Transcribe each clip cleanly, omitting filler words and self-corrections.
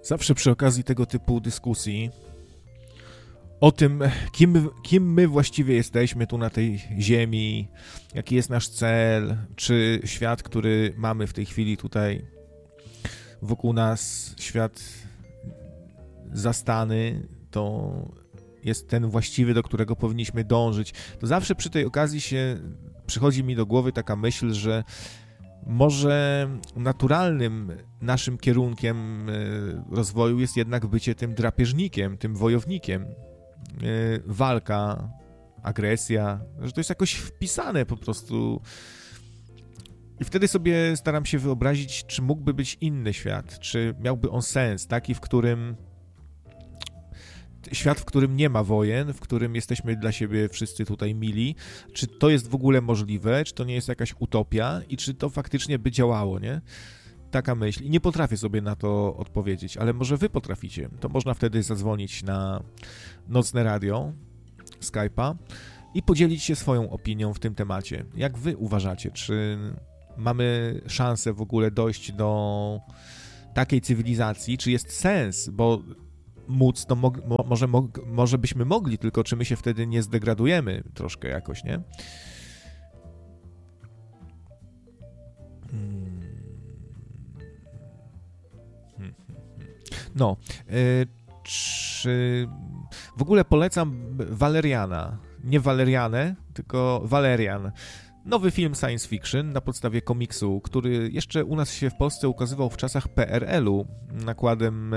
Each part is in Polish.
Zawsze przy okazji tego typu dyskusji o tym, kim my właściwie jesteśmy tu na tej ziemi, jaki jest nasz cel, czy świat, który mamy w tej chwili tutaj wokół nas, świat zastany, to jest ten właściwy, do którego powinniśmy dążyć. To zawsze przy tej okazji przychodzi mi do głowy taka myśl, że może naturalnym naszym kierunkiem rozwoju jest jednak bycie tym drapieżnikiem, tym wojownikiem. Walka, agresja, że to jest jakoś wpisane po prostu. I wtedy sobie staram się wyobrazić, czy mógłby być inny świat, czy miałby on sens, taki, w którym świat, w którym nie ma wojen, w którym jesteśmy dla siebie wszyscy tutaj mili, czy to jest w ogóle możliwe, czy to nie jest jakaś utopia i czy to faktycznie by działało, nie? Taka myśl. I nie potrafię sobie na to odpowiedzieć, ale może wy potraficie. To można wtedy zadzwonić na Nocne Radio, Skype'a i podzielić się swoją opinią w tym temacie. Jak wy uważacie, czy mamy szansę w ogóle dojść do takiej cywilizacji, czy jest sens, bo móc, to może byśmy mogli, tylko czy my się wtedy nie zdegradujemy troszkę jakoś, nie? No, czy w ogóle polecam Valeriana, nie Valerianę, tylko Valerian. Nowy film science fiction na podstawie komiksu, który jeszcze u nas się w Polsce ukazywał w czasach PRL-u nakładem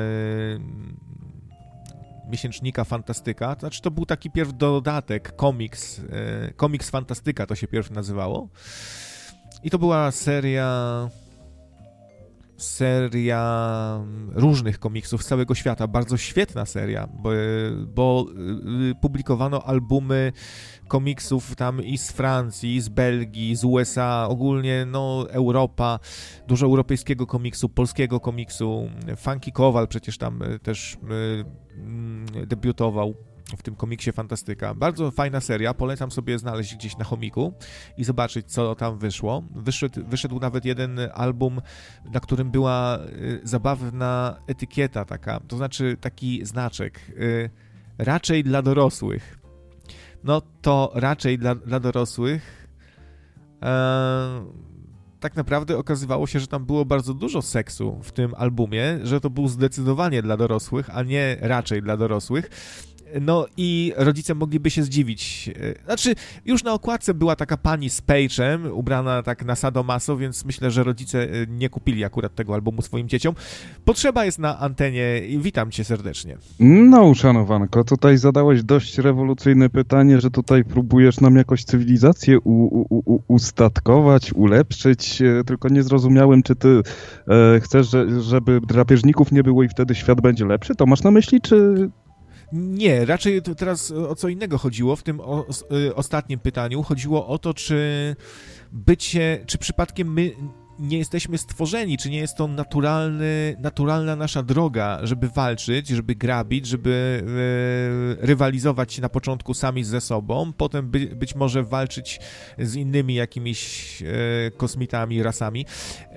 miesięcznika Fantastyka. Znaczy to był taki pierw dodatek, komiks Fantastyka to się pierw nazywało. I to była seria różnych komiksów z całego świata. Bardzo świetna seria, bo publikowano albumy komiksów tam i z Francji, i z Belgii, z USA, ogólnie no Europa, dużo europejskiego komiksu, polskiego komiksu. Funky Kowal przecież tam też debiutował w tym komiksie Fantastyka. Bardzo fajna seria, polecam sobie znaleźć gdzieś na chomiku i zobaczyć, co tam wyszło. Wyszedł nawet jeden album, na którym była zabawna etykieta taka, to znaczy taki znaczek, raczej dla dorosłych. No to raczej dla dorosłych. Tak naprawdę okazywało się, że tam było bardzo dużo seksu w tym albumie, że to był zdecydowanie dla dorosłych, a nie raczej dla dorosłych. No i rodzice mogliby się zdziwić. Znaczy, już na okładce była taka pani z pejczem, ubrana tak na sadomaso, więc myślę, że rodzice nie kupili akurat tego albumu swoim dzieciom. Potrzeba jest na antenie i witam cię serdecznie. No, uszanowanko, tutaj zadałeś dość rewolucyjne pytanie, że tutaj próbujesz nam jakoś cywilizację ustatkować, ulepszyć, tylko nie zrozumiałem, czy ty chcesz, żeby drapieżników nie było i wtedy świat będzie lepszy? To masz na myśli, czy... Nie, raczej to teraz o co innego chodziło. W tym ostatnim pytaniu chodziło o to, czy przypadkiem my nie jesteśmy stworzeni, czy nie jest to naturalna nasza droga, żeby walczyć, żeby grabić, żeby rywalizować na początku sami ze sobą, potem być może walczyć z innymi jakimiś kosmitami, rasami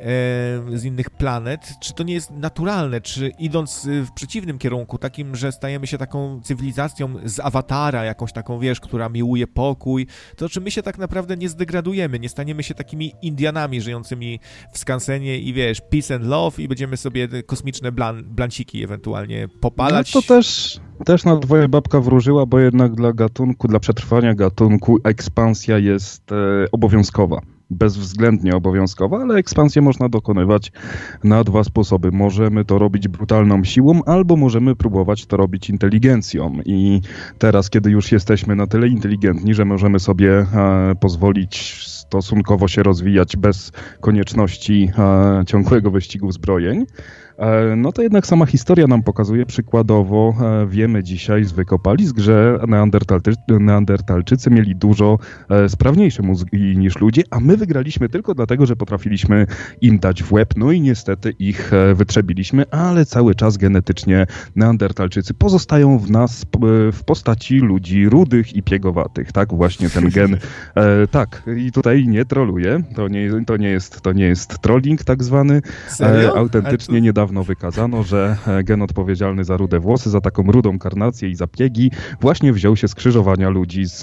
z innych planet. Czy to nie jest naturalne? Czy idąc w przeciwnym kierunku, takim, że stajemy się taką cywilizacją z Awatara, jakąś taką, wiesz, która miłuje pokój, to czy my się tak naprawdę nie zdegradujemy, nie staniemy się takimi Indianami żyjącymi w skansenie i wiesz, peace and love i będziemy sobie kosmiczne blanciki ewentualnie popalać. No to też na dwoje babka wróżyła, bo jednak dla przetrwania gatunku ekspansja jest obowiązkowa. Bezwzględnie obowiązkowa, ale ekspansję można dokonywać na dwa sposoby. Możemy to robić brutalną siłą, albo możemy próbować to robić inteligencją. I teraz, kiedy już jesteśmy na tyle inteligentni, że możemy sobie pozwolić stosunkowo się rozwijać bez konieczności ciągłego wyścigu zbrojeń, no to jednak sama historia nam pokazuje, przykładowo wiemy dzisiaj z wykopalisk, że Neandertalczycy mieli dużo sprawniejsze mózgi niż ludzie, a my wygraliśmy tylko dlatego, że potrafiliśmy im dać w łeb, no i niestety ich wytrzebiliśmy, ale cały czas genetycznie Neandertalczycy pozostają w nas w postaci ludzi rudych i piegowatych, tak? Właśnie ten gen, tak. I tutaj i nie troluję, to nie jest trolling tak zwany. Autentycznie niedawno wykazano, że gen odpowiedzialny za rude włosy, za taką rudą karnację i zapiegi właśnie wziął się z krzyżowania ludzi z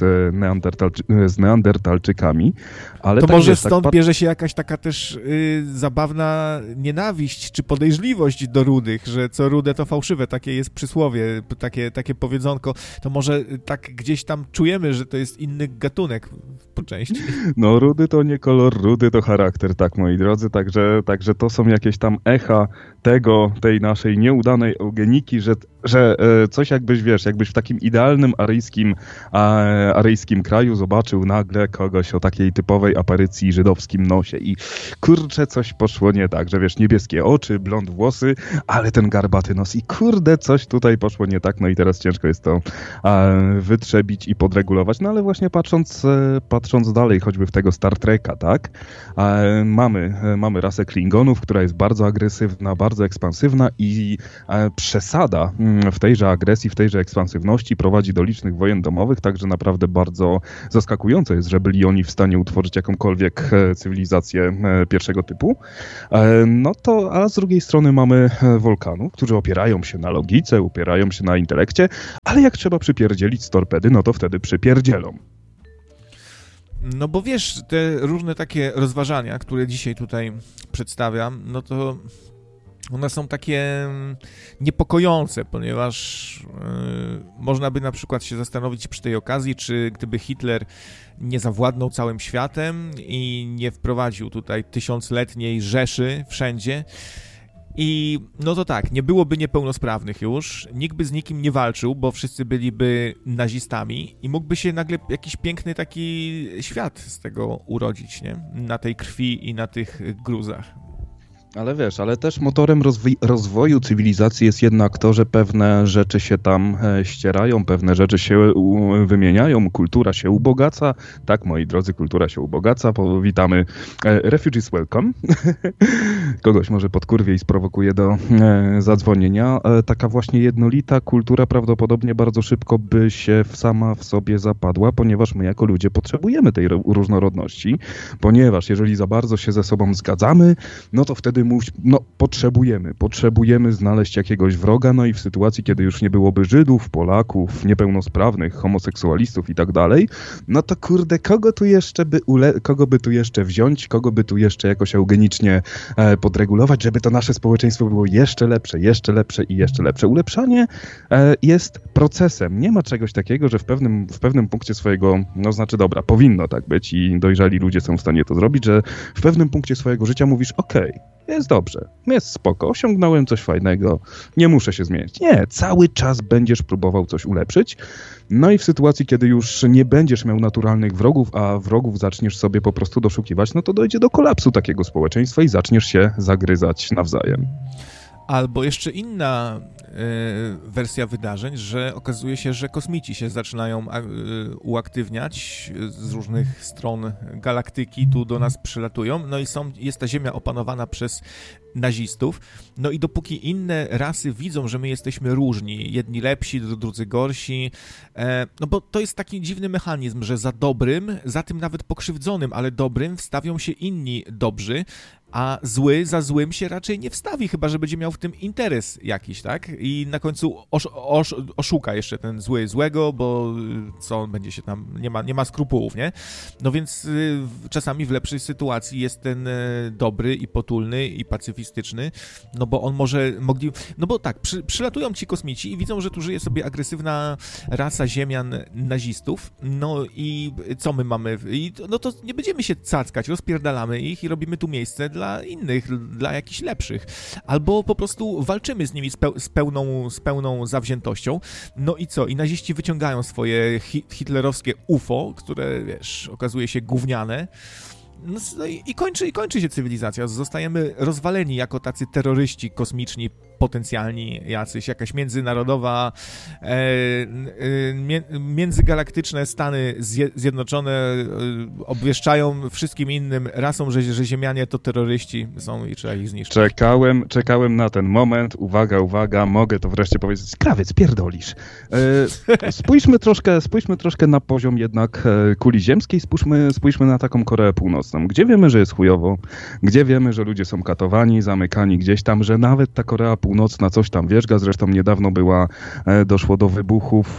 neandertalczykami. Ale to tak może stąd bierze się jakaś taka też zabawna nienawiść czy podejrzliwość do rudych, że co rude to fałszywe, takie jest przysłowie, takie powiedzonko. To może tak gdzieś tam czujemy, że to jest inny gatunek po części. No rudy to nie kolor, rudy to charakter, tak moi drodzy, także to są jakieś tam echa tej naszej nieudanej eugeniki, że coś jakbyś w takim idealnym aryjskim kraju zobaczył nagle kogoś o takiej typowej aparycji żydowskim nosie i kurczę, coś poszło nie tak, że niebieskie oczy, blond włosy, ale ten garbaty nos i kurde, coś tutaj poszło nie tak, no i teraz ciężko jest to wytrzebić i podregulować, no ale właśnie patrząc dalej, choćby w tego Star Treka, tak, mamy rasę Klingonów, która jest bardzo agresywna, bardzo ekspansywna i przesada w tejże agresji, w tejże ekspansywności prowadzi do licznych wojen domowych, także naprawdę bardzo zaskakujące jest, że byli oni w stanie utworzyć jakąkolwiek cywilizację pierwszego typu. A z drugiej strony mamy Volkanów, którzy opierają się na logice, opierają się na intelekcie, ale jak trzeba przypierdzielić z torpedy, no to wtedy przypierdzielą. No bo wiesz, te różne takie rozważania, które dzisiaj tutaj przedstawiam, no to one są takie niepokojące, ponieważ można by na przykład się zastanowić przy tej okazji, czy gdyby Hitler nie zawładnął całym światem i nie wprowadził tutaj 1000-letniej Rzeszy wszędzie, i no to tak, nie byłoby niepełnosprawnych już, nikt by z nikim nie walczył, bo wszyscy byliby nazistami i mógłby się nagle jakiś piękny taki świat z tego urodzić, nie? Na tej krwi i na tych gruzach. Ale też motorem rozwoju cywilizacji jest jednak to, że pewne rzeczy się tam ścierają, pewne rzeczy się wymieniają, kultura się ubogaca. Tak, moi drodzy, kultura się ubogaca. Powitamy Refugees Welcome. Kogoś może podkurwie i sprowokuje do zadzwonienia. Taka właśnie jednolita kultura prawdopodobnie bardzo szybko by się sama w sobie zapadła, ponieważ my jako ludzie potrzebujemy tej różnorodności, ponieważ jeżeli za bardzo się ze sobą zgadzamy, no to wtedy potrzebujemy znaleźć jakiegoś wroga, no i w sytuacji, kiedy już nie byłoby Żydów, Polaków, niepełnosprawnych, homoseksualistów i tak dalej, no to kurde, kogo by tu jeszcze wziąć, kogo by tu jeszcze jakoś eugenicznie podregulować, żeby to nasze społeczeństwo było jeszcze lepsze i jeszcze lepsze. Ulepszanie jest procesem. Nie ma czegoś takiego, że w pewnym punkcie swojego, powinno tak być i dojrzali ludzie są w stanie to zrobić, że w pewnym punkcie swojego życia mówisz, okej, jest dobrze, jest spoko, osiągnąłem coś fajnego, nie muszę się zmieniać. Nie, cały czas będziesz próbował coś ulepszyć. No i w sytuacji, kiedy już nie będziesz miał naturalnych wrogów, a wrogów zaczniesz sobie po prostu doszukiwać, no to dojdzie do kolapsu takiego społeczeństwa i zaczniesz się zagryzać nawzajem. Albo jeszcze inna wersja wydarzeń, że okazuje się, że kosmici się zaczynają uaktywniać z różnych stron galaktyki, tu do nas przylatują, no i jest ta Ziemia opanowana przez nazistów, no i dopóki inne rasy widzą, że my jesteśmy różni, jedni lepsi, drudzy gorsi, no bo to jest taki dziwny mechanizm, że za tym nawet pokrzywdzonym, ale dobrym wstawią się inni dobrzy, a zły za złym się raczej nie wstawi, chyba że będzie miał w tym interes jakiś, tak? I na końcu oszuka jeszcze ten zły złego, bo co on będzie się tam, nie ma skrupułów, nie? No więc czasami w lepszej sytuacji jest ten dobry i potulny i pacyfistyczny, no bo on przylatują ci kosmici i widzą, że tu żyje sobie agresywna rasa ziemian nazistów, no i co my mamy? No to nie będziemy się cackać, rozpierdalamy ich i robimy tu miejsce dla innych, dla jakichś lepszych. Albo po prostu walczymy z nimi z pełną zawziętością. No i co? I naziści wyciągają swoje hitlerowskie UFO, które, okazuje się gówniane. No i kończy się cywilizacja. Zostajemy rozwaleni jako tacy terroryści kosmiczni potencjalni jacyś, jakaś międzynarodowa, międzygalaktyczne Stany Zjednoczone obwieszczają wszystkim innym rasom, że Ziemianie to terroryści są i trzeba ich zniszczyć. Czekałem na ten moment. Uwaga, mogę to wreszcie powiedzieć. Krawiec, pierdolisz. Spójrzmy troszkę na poziom jednak kuli ziemskiej, spójrzmy na taką Koreę Północną, gdzie wiemy, że jest chujowo, gdzie wiemy, że ludzie są katowani, zamykani gdzieś tam, że nawet ta Korea Północna coś tam wierzga, zresztą niedawno doszło do wybuchów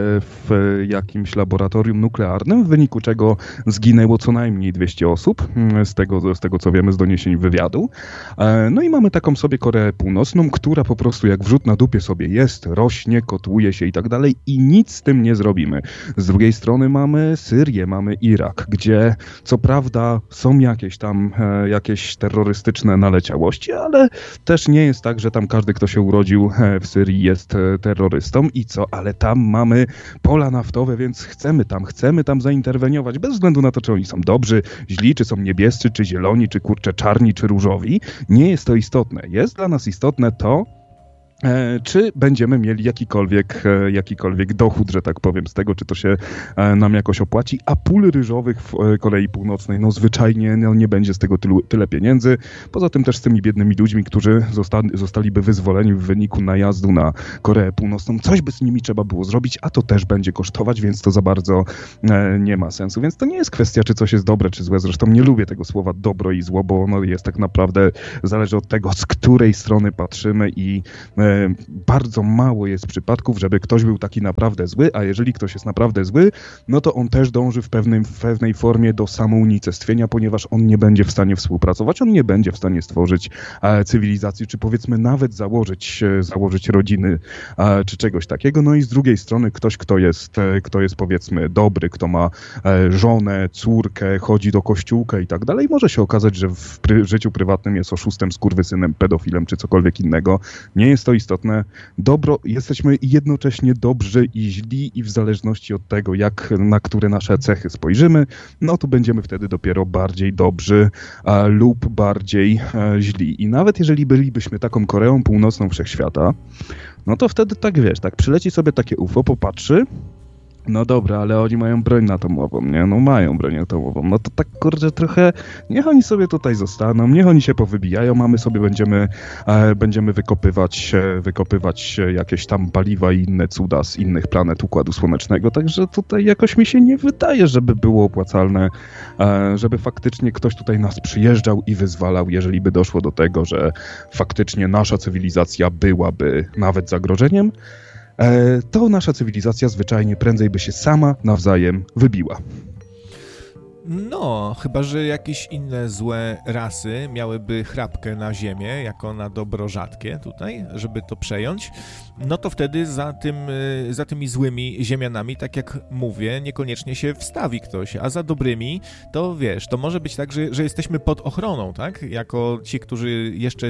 w jakimś laboratorium nuklearnym, w wyniku czego zginęło co najmniej 200 osób, z tego co wiemy z doniesień wywiadu. No i mamy taką sobie Koreę Północną, która po prostu jak wrzód na dupie sobie jest, rośnie, kotłuje się i tak dalej i nic z tym nie zrobimy. Z drugiej strony mamy Syrię, mamy Irak, gdzie co prawda są jakieś terrorystyczne naleciałości, ale też nie jest tak, że tam każdy, kto się urodził w Syrii jest terrorystą i co, ale tam mamy pola naftowe, więc chcemy tam zainterweniować, bez względu na to, czy oni są dobrzy, źli, czy są niebiescy, czy zieloni, czy kurczę czarni, czy różowi. Nie jest to istotne. Jest dla nas istotne to, czy będziemy mieli jakikolwiek dochód, że tak powiem, z tego, czy to się nam jakoś opłaci, a pól ryżowych w Korei Północnej, zwyczajnie nie będzie z tego tyle pieniędzy. Poza tym też z tymi biednymi ludźmi, którzy zostaliby wyzwoleni w wyniku najazdu na Koreę Północną. Coś by z nimi trzeba było zrobić, a to też będzie kosztować, więc to za bardzo nie ma sensu. Więc to nie jest kwestia, czy coś jest dobre, czy złe. Zresztą nie lubię tego słowa dobro i zło, bo ono jest tak naprawdę, zależy od tego, z której strony patrzymy i bardzo mało jest przypadków, żeby ktoś był taki naprawdę zły, a jeżeli ktoś jest naprawdę zły, no to on też dąży w pewnej formie do samounicestwienia, ponieważ on nie będzie w stanie współpracować, on nie będzie w stanie stworzyć cywilizacji, czy powiedzmy nawet założyć rodziny, czy czegoś takiego. No i z drugiej strony ktoś, kto jest powiedzmy dobry, kto ma żonę, córkę, chodzi do kościółka i tak dalej, może się okazać, że w życiu prywatnym jest oszustem, skurwysynem, pedofilem, czy cokolwiek innego. Nie jest to istotne. Jesteśmy jednocześnie dobrzy i źli i w zależności od tego, na które nasze cechy spojrzymy, no to będziemy wtedy dopiero bardziej dobrzy lub bardziej źli. I nawet jeżeli bylibyśmy taką Koreą Północną wszechświata, no to wtedy tak przyleci sobie takie UFO, popatrzy, no dobra, ale oni mają broń atomową, nie? No mają broń atomową. No to tak, kurczę, trochę niech oni sobie tutaj zostaną, niech oni się powybijają, a my sobie będziemy wykopywać jakieś tam paliwa i inne cuda z innych planet Układu Słonecznego. Także tutaj jakoś mi się nie wydaje, żeby było opłacalne, żeby faktycznie ktoś tutaj nas przyjeżdżał i wyzwalał, jeżeli by doszło do tego, że faktycznie nasza cywilizacja byłaby nawet zagrożeniem. To nasza cywilizacja zwyczajnie prędzej by się sama nawzajem wybiła. No, chyba że jakieś inne złe rasy miałyby chrapkę na ziemię, jako na dobro rzadkie tutaj, żeby to przejąć, no to wtedy za tymi złymi ziemianami, tak jak mówię, niekoniecznie się wstawi ktoś, a za dobrymi, to wiesz, to może być tak, że jesteśmy pod ochroną, tak? Jako ci, którzy jeszcze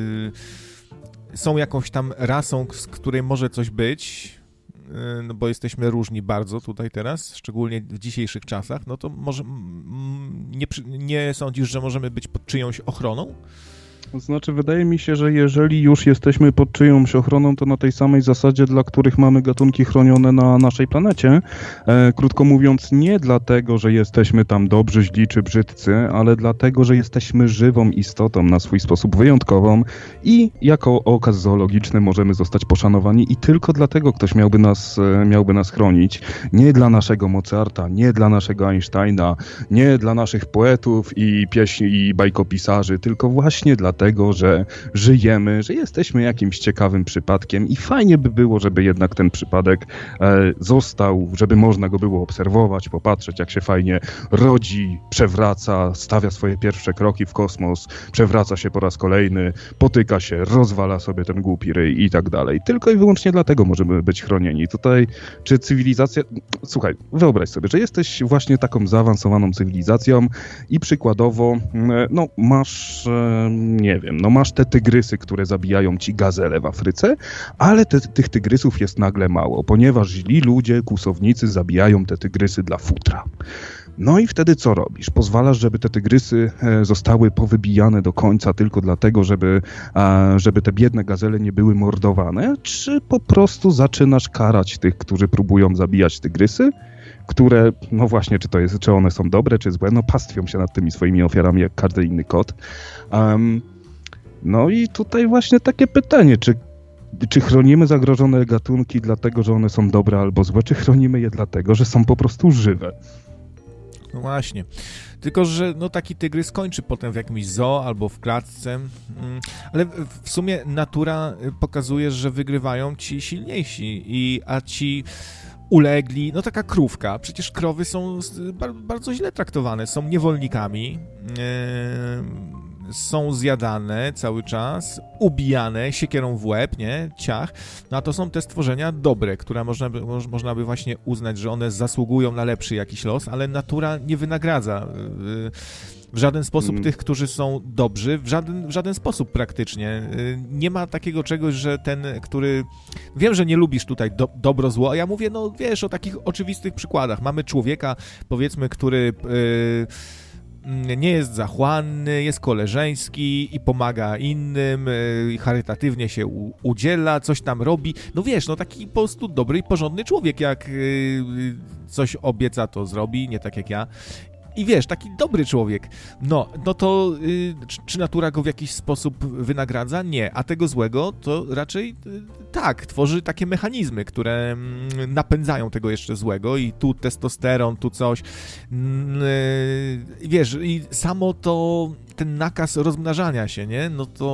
są jakąś tam rasą, z której może coś być, no bo jesteśmy różni bardzo tutaj teraz, szczególnie w dzisiejszych czasach, no to może nie sądzisz, że możemy być pod czyjąś ochroną? Znaczy, wydaje mi się, że jeżeli już jesteśmy pod czyjąś ochroną, to na tej samej zasadzie, dla których mamy gatunki chronione na naszej planecie. Krótko mówiąc, nie dlatego, że jesteśmy tam dobrzy, źli czy brzydcy, ale dlatego, że jesteśmy żywą istotą na swój sposób wyjątkową i jako okaz zoologiczny możemy zostać poszanowani i tylko dlatego ktoś miałby nas chronić. Nie dla naszego Mozarta, nie dla naszego Einsteina, nie dla naszych poetów i pieśni i bajkopisarzy, tylko właśnie dlatego, że żyjemy, że jesteśmy jakimś ciekawym przypadkiem i fajnie by było, żeby jednak ten przypadek został, żeby można go było obserwować, popatrzeć, jak się fajnie rodzi, przewraca, stawia swoje pierwsze kroki w kosmos, przewraca się po raz kolejny, potyka się, rozwala sobie ten głupi ryj i tak dalej. Tylko i wyłącznie dlatego możemy być chronieni. Tutaj, czy cywilizacja... Słuchaj, wyobraź sobie, że jesteś właśnie taką zaawansowaną cywilizacją i przykładowo, no masz... masz te tygrysy, które zabijają ci gazele w Afryce, ale tych tygrysów jest nagle mało, ponieważ źli ludzie, kłusownicy zabijają te tygrysy dla futra. No i wtedy co robisz? Pozwalasz, żeby te tygrysy zostały powybijane do końca tylko dlatego, żeby te biedne gazele nie były mordowane? Czy po prostu zaczynasz karać tych, którzy próbują zabijać tygrysy, które, no właśnie, czy one są dobre, czy złe, no pastwią się nad tymi swoimi ofiarami jak każdy inny kot. No i tutaj właśnie takie pytanie, czy chronimy zagrożone gatunki dlatego, że one są dobre albo złe, czy chronimy je dlatego, że są po prostu żywe? No właśnie. Tylko że no, taki tygrys kończy potem w jakimś zoo albo w klatce, ale w sumie natura pokazuje, że wygrywają ci silniejsi, a ci ulegli, no taka krówka, przecież krowy są bardzo źle traktowane, są niewolnikami, są zjadane cały czas, ubijane siekierą w łeb, nie, ciach, no a to są te stworzenia dobre, które można by właśnie uznać, że one zasługują na lepszy jakiś los, ale natura nie wynagradza w żaden sposób tych, którzy są dobrzy, w żaden sposób praktycznie. Nie ma takiego czegoś, że ten, który... Wiem, że nie lubisz tutaj dobro, zło, a ja mówię, no wiesz, o takich oczywistych przykładach. Mamy człowieka, powiedzmy, który... nie jest zachłanny, jest koleżeński i pomaga innym, i charytatywnie się udziela, coś tam robi. No wiesz, no taki po prostu dobry i porządny człowiek, jak coś obieca, to zrobi, nie tak jak ja. I wiesz, taki dobry człowiek. No to czy natura go w jakiś sposób wynagradza? Nie. A tego złego to raczej tak, tworzy takie mechanizmy, które napędzają tego jeszcze złego i tu testosteron, tu coś. Wiesz, i samo to, ten nakaz rozmnażania się, nie?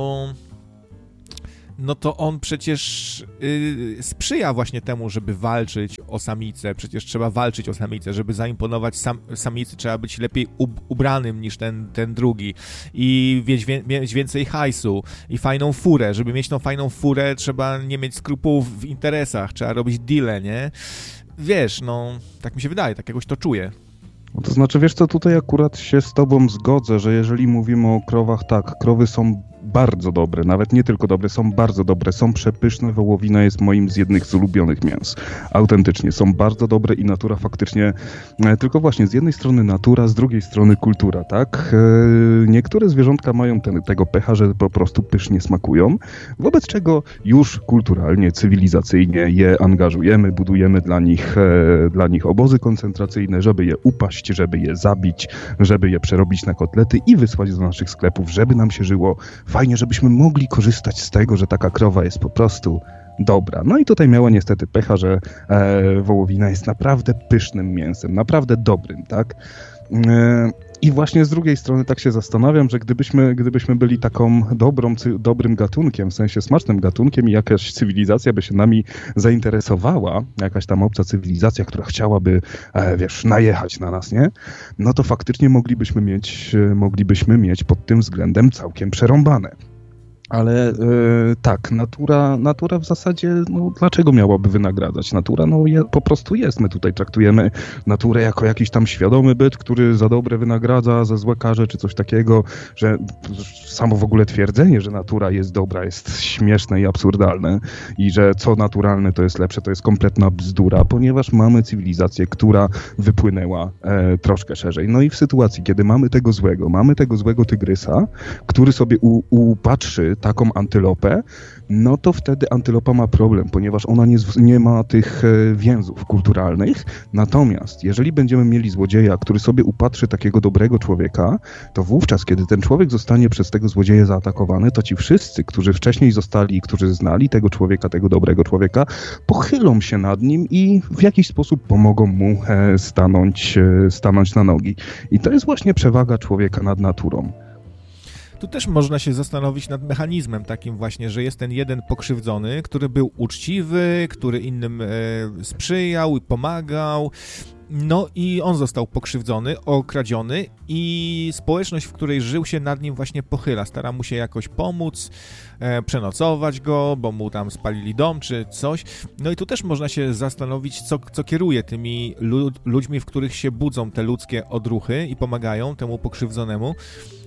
No to on przecież sprzyja właśnie temu, żeby walczyć o samicę. Przecież trzeba walczyć o samicę, żeby zaimponować samicy, trzeba być lepiej ubranym niż ten drugi i mieć więcej hajsu i fajną furę. Żeby mieć tą fajną furę, trzeba nie mieć skrupułów w interesach, trzeba robić deale, nie? Wiesz, no, tak mi się wydaje, tak jakoś to czuję. No to znaczy, wiesz co, tutaj akurat się z tobą zgodzę, że jeżeli mówimy o krowach, tak, krowy są bardzo dobre, nawet nie tylko dobre, są bardzo dobre, są przepyszne, wołowina jest moim z jednych z ulubionych mięs. Autentycznie, są bardzo dobre i natura faktycznie, tylko właśnie z jednej strony natura, z drugiej strony kultura, tak? Niektóre zwierzątka mają tego pecha, że po prostu pysznie smakują, wobec czego już kulturalnie, cywilizacyjnie je angażujemy, budujemy dla nich obozy koncentracyjne, żeby je upaść, żeby je zabić, żeby je przerobić na kotlety i wysłać do naszych sklepów, żeby nam się żyło fajnie, żebyśmy mogli korzystać z tego, że taka krowa jest po prostu dobra. No i tutaj miała niestety pecha, że wołowina jest naprawdę pysznym mięsem, naprawdę dobrym, tak? I właśnie z drugiej strony tak się zastanawiam, że gdybyśmy byli taką dobrym gatunkiem, w sensie smacznym gatunkiem i jakaś cywilizacja by się nami zainteresowała, jakaś tam obca cywilizacja, która chciałaby, wiesz, najechać na nas, nie? No to faktycznie moglibyśmy mieć pod tym względem całkiem przerąbane. Ale tak, natura w zasadzie, no dlaczego miałaby wynagradzać? Natura, no po prostu jest. My tutaj traktujemy naturę jako jakiś tam świadomy byt, który za dobre wynagradza, za złe karze, czy coś takiego, że samo w ogóle twierdzenie, że natura jest dobra, jest śmieszne i absurdalne i że co naturalne to jest lepsze, to jest kompletna bzdura, ponieważ mamy cywilizację, która wypłynęła troszkę szerzej. No i w sytuacji, kiedy mamy tego złego tygrysa, który sobie upatrzy taką antylopę, no to wtedy antylopa ma problem, ponieważ ona nie ma tych więzów kulturalnych. Natomiast jeżeli będziemy mieli złodzieja, który sobie upatrzy takiego dobrego człowieka, to wówczas, kiedy ten człowiek zostanie przez tego złodzieja zaatakowany, to ci wszyscy, którzy wcześniej którzy znali tego człowieka, tego dobrego człowieka, pochylą się nad nim i w jakiś sposób pomogą mu stanąć na nogi. I to jest właśnie przewaga człowieka nad naturą. Tu też można się zastanowić nad mechanizmem takim właśnie, że jest ten jeden pokrzywdzony, który był uczciwy, który innym sprzyjał i pomagał, no i on został pokrzywdzony, okradziony i społeczność, w której żył, się nad nim właśnie pochyla, stara mu się jakoś pomóc, przenocować go, bo mu tam spalili dom czy coś. No i tu też można się zastanowić, co kieruje tymi ludźmi, w których się budzą te ludzkie odruchy i pomagają temu pokrzywdzonemu.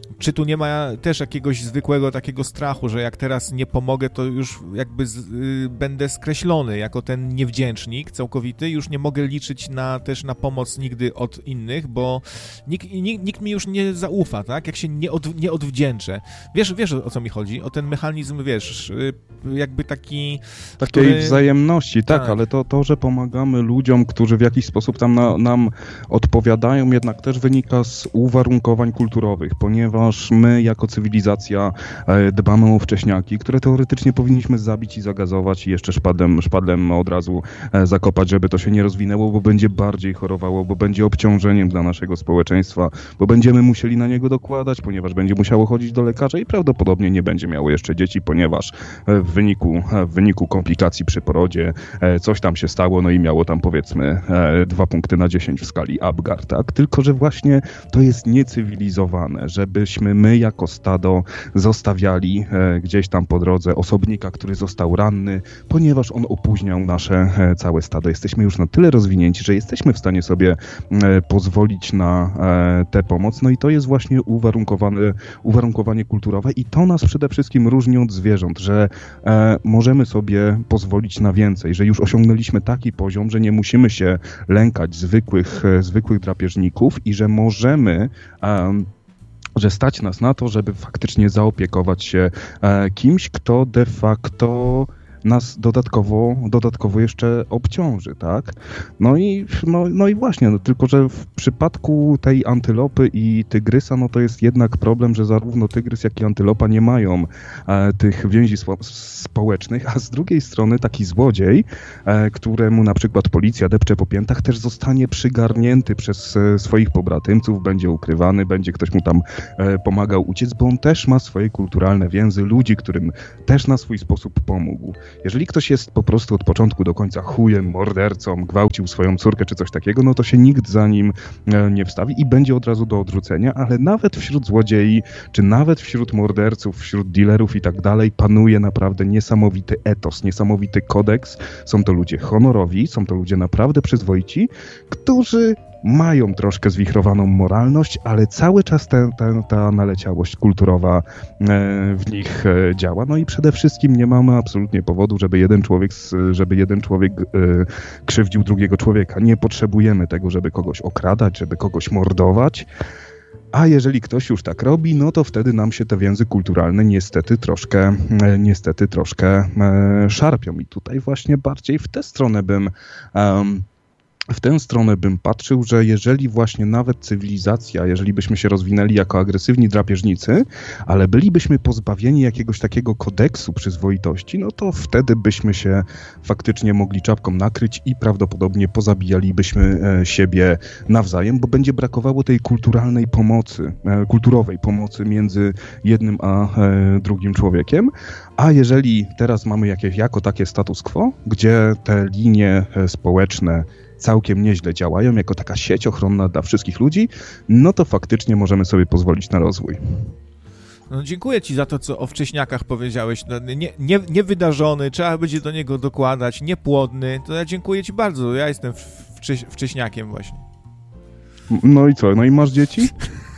Czy tu nie ma też jakiegoś zwykłego takiego strachu, że jak teraz nie pomogę, to już jakby będę skreślony jako ten niewdzięcznik całkowity, już nie mogę liczyć też na pomoc nigdy od innych, bo nikt mi już nie zaufa, tak? Jak się nie odwdzięczę. Wiesz o co mi chodzi? O ten mechanizm, wiesz, jakby taki... Takiej wzajemności, tak, ale to, że pomagamy ludziom, którzy w jakiś sposób tam nam odpowiadają, jednak też wynika z uwarunkowań kulturowych, ponieważ my jako cywilizacja dbamy o wcześniaki, które teoretycznie powinniśmy zabić i zagazować i jeszcze szpadlem od razu zakopać, żeby to się nie rozwinęło, bo będzie bardziej chorowało, bo będzie obciążeniem dla naszego społeczeństwa, bo będziemy musieli na niego dokładać, ponieważ będzie musiało chodzić do lekarza i prawdopodobnie nie będzie miało jeszcze dzieci, ponieważ w wyniku komplikacji przy porodzie coś tam się stało, no i miało tam powiedzmy 2 punkty na 10 w skali Apgar, tak? Tylko że właśnie to jest niecywilizowane, żebyśmy my jako stado zostawiali gdzieś tam po drodze osobnika, który został ranny, ponieważ on opóźniał nasze całe stado. Jesteśmy już na tyle rozwinięci, że jesteśmy w stanie sobie pozwolić na tę pomoc, no i to jest właśnie uwarunkowanie kulturowe i to nas przede wszystkim różni od zwierząt, że możemy sobie pozwolić na więcej, że już osiągnęliśmy taki poziom, że nie musimy się lękać zwykłych drapieżników i że możemy że stać nas na to, żeby faktycznie zaopiekować się kimś, kto de facto nas dodatkowo jeszcze obciąży, tak? No i właśnie, tylko że w przypadku tej antylopy i tygrysa, no to jest jednak problem, że zarówno tygrys, jak i antylopa nie mają tych więzi społecznych, a z drugiej strony taki złodziej, któremu na przykład policja depcze po piętach, też zostanie przygarnięty przez swoich pobratymców, będzie ukrywany, będzie ktoś mu tam pomagał uciec, bo on też ma swoje kulturalne więzy, ludzi, którym też na swój sposób pomógł. Jeżeli ktoś jest po prostu od początku do końca chujem, mordercą, gwałcił swoją córkę czy coś takiego, no to się nikt za nim nie wstawi i będzie od razu do odrzucenia, ale nawet wśród złodziei, czy nawet wśród morderców, wśród dealerów i tak dalej panuje naprawdę niesamowity etos, niesamowity kodeks. Są to ludzie honorowi, są to ludzie naprawdę przyzwoici, którzy mają troszkę zwichrowaną moralność, ale cały czas ta naleciałość kulturowa w nich działa. No i przede wszystkim nie mamy absolutnie powodu, żeby jeden człowiek krzywdził drugiego człowieka. Nie potrzebujemy tego, żeby kogoś okradać, żeby kogoś mordować. A jeżeli ktoś już tak robi, no to wtedy nam się te więzy kulturalne niestety troszkę szarpią. I tutaj właśnie bardziej w tę stronę bym patrzył, że jeżeli właśnie nawet cywilizacja, jeżeli byśmy się rozwinęli jako agresywni drapieżnicy, ale bylibyśmy pozbawieni jakiegoś takiego kodeksu przyzwoitości, no to wtedy byśmy się faktycznie mogli czapką nakryć i prawdopodobnie pozabijalibyśmy siebie nawzajem, bo będzie brakowało tej kulturowej pomocy między jednym a drugim człowiekiem. A jeżeli teraz mamy jako takie status quo, gdzie te linie społeczne całkiem nieźle działają, jako taka sieć ochronna dla wszystkich ludzi, no to faktycznie możemy sobie pozwolić na rozwój. No, dziękuję Ci za to, co o wcześniakach powiedziałeś. No, niewydarzony, trzeba będzie do niego dokładać, niepłodny. To ja dziękuję Ci bardzo. Ja jestem wcześniakiem właśnie. No i co? No i masz dzieci?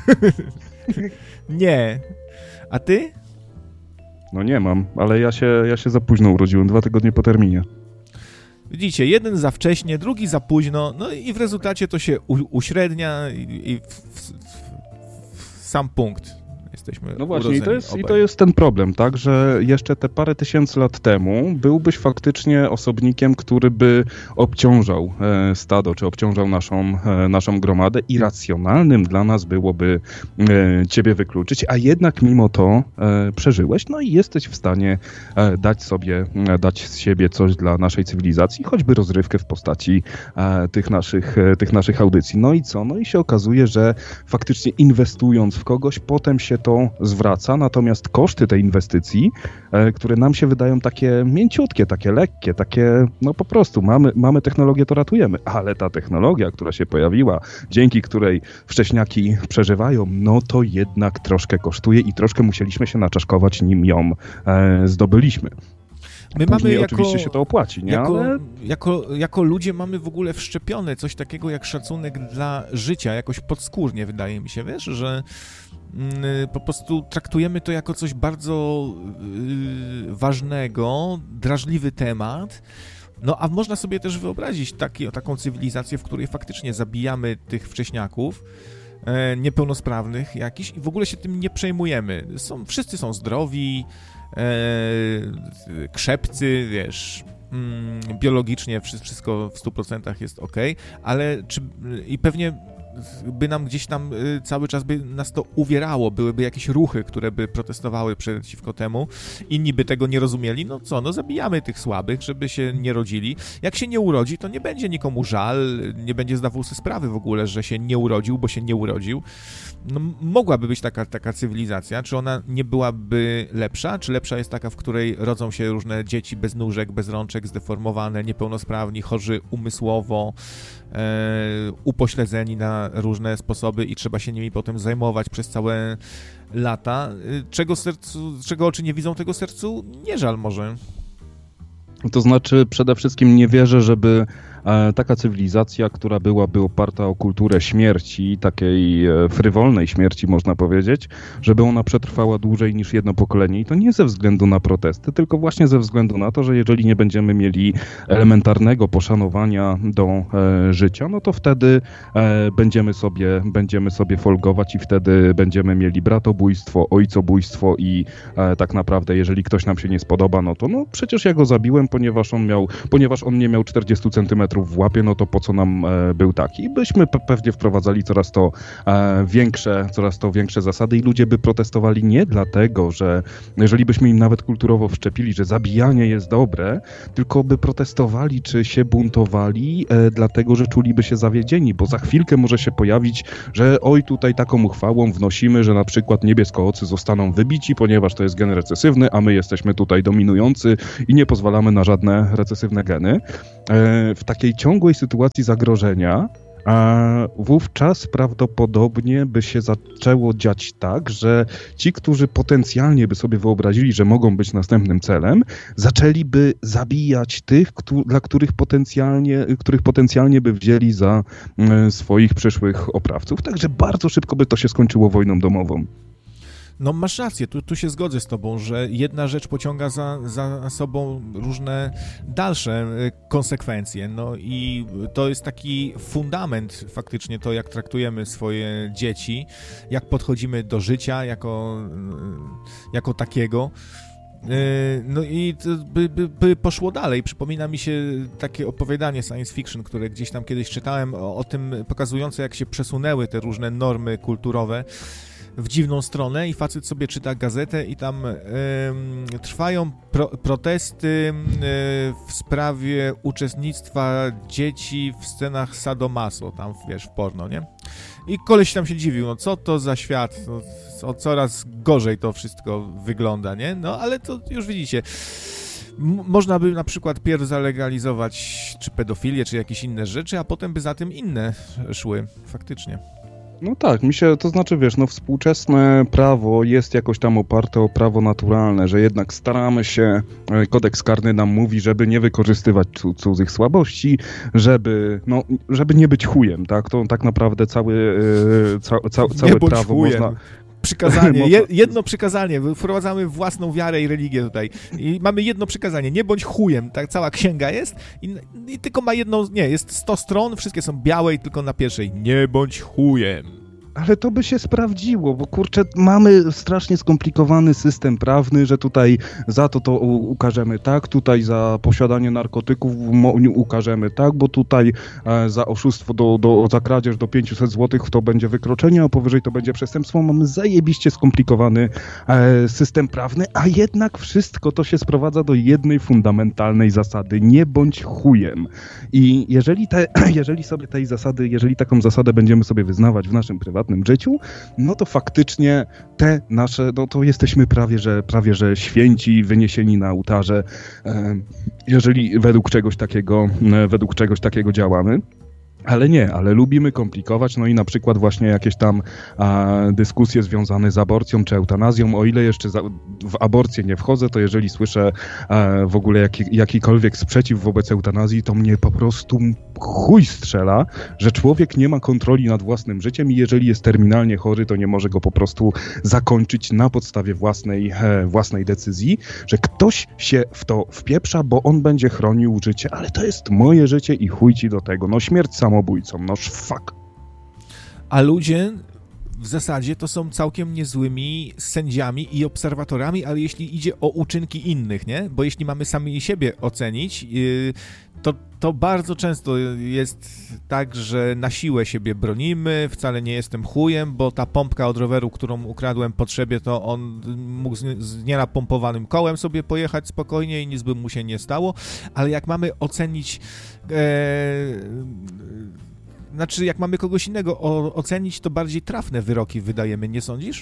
Nie. A Ty? No nie mam, ale ja się za późno urodziłem, 2 tygodnie po terminie. Widzicie, jeden za wcześnie, drugi za późno, no i w rezultacie to się uśrednia i w sam punkt jesteśmy no właśnie, i to jest ten problem, tak, że jeszcze te parę tysięcy lat temu byłbyś faktycznie osobnikiem, który by obciążał stado, czy obciążał naszą gromadę i racjonalnym dla nas byłoby ciebie wykluczyć, a jednak mimo to przeżyłeś, no i jesteś w stanie dać z siebie coś dla naszej cywilizacji, choćby rozrywkę w postaci tych naszych audycji. No i co? No i się okazuje, że faktycznie inwestując w kogoś, potem się to zwraca, natomiast koszty tej inwestycji, które nam się wydają takie mięciutkie, takie lekkie, takie, no po prostu mamy technologię, to ratujemy, ale ta technologia, która się pojawiła, dzięki której wcześniaki przeżywają, no to jednak troszkę kosztuje i troszkę musieliśmy się naczaszkować, nim ją zdobyliśmy. My Później mamy oczywiście się to opłaci, nie? Ale... Jako ludzie mamy w ogóle wszczepione coś takiego jak szacunek dla życia, jakoś podskórnie, wydaje mi się, wiesz, że po prostu traktujemy to jako coś bardzo ważnego, drażliwy temat. No a można sobie też wyobrazić taką cywilizację, w której faktycznie zabijamy tych wcześniaków, niepełnosprawnych jakichś i w ogóle się tym nie przejmujemy. Wszyscy są zdrowi, krzepcy, wiesz, biologicznie wszystko w 100% jest okej, ale i pewnie by nam gdzieś tam cały czas by nas to uwierało, byłyby jakieś ruchy, które by protestowały przeciwko temu, inni by tego nie rozumieli, no co, no zabijamy tych słabych, żeby się nie rodzili. Jak się nie urodzi, to nie będzie nikomu żal, nie będzie zdawał sobie sprawy w ogóle, że się nie urodził, bo się nie urodził. No, mogłaby być taka cywilizacja, czy ona nie byłaby lepsza, czy lepsza jest taka, w której rodzą się różne dzieci bez nóżek, bez rączek, zdeformowane, niepełnosprawni, chorzy umysłowo, upośledzeni na różne sposoby i trzeba się nimi potem zajmować przez całe lata. Czego oczy nie widzą, tego sercu nie żal może. To znaczy przede wszystkim nie wierzę, żeby taka cywilizacja, która byłaby oparta o kulturę śmierci, takiej frywolnej śmierci można powiedzieć, żeby ona przetrwała dłużej niż jedno pokolenie i to nie ze względu na protesty, tylko właśnie ze względu na to, że jeżeli nie będziemy mieli elementarnego poszanowania do życia, no to wtedy będziemy sobie folgować i wtedy będziemy mieli bratobójstwo, ojcobójstwo i tak naprawdę jeżeli ktoś nam się nie spodoba, no to przecież ja go zabiłem, ponieważ on nie miał 40 centymetrów w łapie, no to po co nam był taki? I byśmy pewnie wprowadzali coraz to większe zasady i ludzie by protestowali nie dlatego, że jeżeli byśmy im nawet kulturowo wszczepili, że zabijanie jest dobre, tylko by protestowali czy się buntowali dlatego, że czuliby się zawiedzieni, bo za chwilkę może się pojawić, że oj tutaj taką uchwałą wnosimy, że na przykład niebieskoocy zostaną wybici, ponieważ to jest gen recesywny, a my jesteśmy tutaj dominujący i nie pozwalamy na żadne recesywne geny. W takiej ciągłej sytuacji zagrożenia wówczas prawdopodobnie by się zaczęło dziać tak, że ci, którzy potencjalnie by sobie wyobrazili, że mogą być następnym celem, zaczęliby zabijać tych, których potencjalnie by wzięli za swoich przyszłych oprawców. Także bardzo szybko by to się skończyło wojną domową. No masz rację, tu się zgodzę z tobą, że jedna rzecz pociąga za sobą różne dalsze konsekwencje, no i to jest taki fundament faktycznie to, jak traktujemy swoje dzieci, jak podchodzimy do życia jako takiego. No i by poszło dalej. Przypomina mi się takie opowiadanie science fiction, które gdzieś tam kiedyś czytałem o tym, pokazujące jak się przesunęły te różne normy kulturowe w dziwną stronę i facet sobie czyta gazetę i tam trwają protesty w sprawie uczestnictwa dzieci w scenach sadomaso, tam wiesz, w porno, nie? I koleś tam się dziwił, no co to za świat, no, coraz gorzej to wszystko wygląda, nie? No ale to już widzicie. Można by na przykład pierw zalegalizować czy pedofilię, czy jakieś inne rzeczy, a potem by za tym inne szły, faktycznie. No tak, to znaczy, wiesz, współczesne prawo jest jakoś tam oparte o prawo naturalne, że jednak staramy się, kodeks karny nam mówi, żeby nie wykorzystywać cudzych słabości, żeby nie być chujem, tak? To tak naprawdę całe prawo chujem. można... Przykazanie, jedno przykazanie, wprowadzamy własną wiarę i religię tutaj i mamy jedno przykazanie, nie bądź chujem, tak cała księga jest i tylko ma jest 100 stron, wszystkie są białe i tylko na pierwszej, nie bądź chujem. Ale to by się sprawdziło, bo kurczę, mamy strasznie skomplikowany system prawny, że tutaj za to ukażemy tak, tutaj za posiadanie narkotyków ukażemy tak, bo tutaj za oszustwo za kradzież do 500 zł to będzie wykroczenie, a powyżej to będzie przestępstwo. Mamy zajebiście skomplikowany system prawny, a jednak wszystko to się sprowadza do jednej fundamentalnej zasady. Nie bądź chujem. I jeżeli taką zasadę będziemy sobie wyznawać w naszym prywatnym życiu, no to faktycznie te nasze, no to jesteśmy prawie że święci, wyniesieni na ołtarze, jeżeli według czegoś takiego działamy. Ale lubimy komplikować, no i na przykład właśnie jakieś tam dyskusje związane z aborcją czy eutanazją, o ile jeszcze w aborcję nie wchodzę, to jeżeli słyszę w ogóle jakikolwiek sprzeciw wobec eutanazji, to mnie po prostu chuj strzela, że człowiek nie ma kontroli nad własnym życiem i jeżeli jest terminalnie chory, to nie może go po prostu zakończyć na podstawie własnej decyzji, że ktoś się w to wpieprza, bo on będzie chronił życie, ale to jest moje życie i chuj ci do tego. No śmierć samobójcom, no fuck. A ludzie w zasadzie to są całkiem niezłymi sędziami i obserwatorami, ale jeśli idzie o uczynki innych, nie? Bo jeśli mamy sami siebie ocenić, to bardzo często jest tak, że na siłę siebie bronimy, wcale nie jestem chujem, bo ta pompka od roweru, którą ukradłem potrzebie, to on mógł z nienapompowanym kołem sobie pojechać spokojnie i nic by mu się nie stało, ale jak mamy ocenić... Znaczy, jak mamy kogoś innego ocenić, to bardziej trafne wyroki wydajemy, nie sądzisz?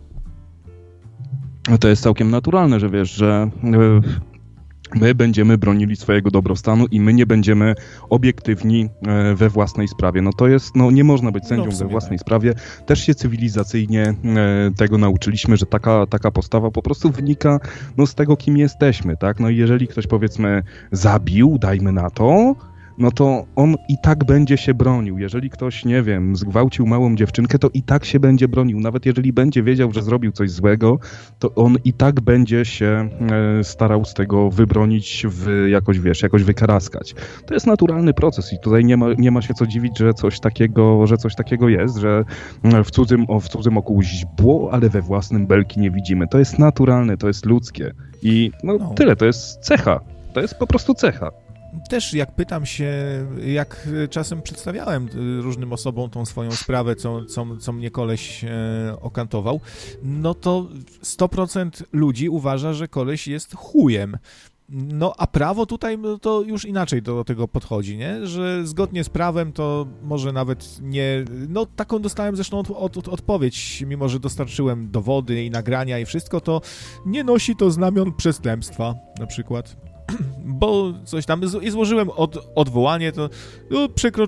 To jest całkiem naturalne, że wiesz, że my będziemy bronili swojego dobrostanu i my nie będziemy obiektywni we własnej sprawie. No to jest, no nie można być sędzią we własnej sprawie. Też się cywilizacyjnie tego nauczyliśmy, że taka postawa po prostu wynika z tego, kim jesteśmy, tak? No i jeżeli ktoś, powiedzmy, zabił, dajmy na to, no to on i tak będzie się bronił. Jeżeli ktoś, nie wiem, zgwałcił małą dziewczynkę, to i tak się będzie bronił. Nawet jeżeli będzie wiedział, że zrobił coś złego, to on i tak będzie się starał z tego wybronić, jakoś wykaraskać. To jest naturalny proces i tutaj nie ma się co dziwić, że coś takiego jest, że w cudzym oku źdźbło, ale we własnym belki nie widzimy. To jest naturalne, to jest ludzkie. I tyle, to jest cecha. To jest po prostu cecha. Też jak pytam się, jak czasem przedstawiałem różnym osobom tą swoją sprawę, co mnie koleś okantował, no to 100% ludzi uważa, że koleś jest chujem. No a prawo tutaj to już inaczej do tego podchodzi, nie? Że zgodnie z prawem to może nawet nie... No taką dostałem zresztą odpowiedź, mimo że dostarczyłem dowody i nagrania i wszystko, to nie nosi to znamion przestępstwa na przykład. Bo coś tam i złożyłem odwołanie, to